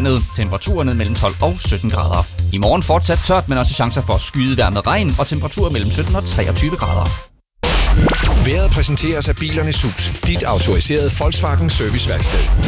landet. Temperaturer ned mellem 12 og 17 grader. I morgen fortsat tørt, men også chancer for skydevejr med regn og temperaturer mellem 17 og 23 grader. Vejret præsenteres af Bilernes Hus, dit autoriserede Volkswagen serviceværksted.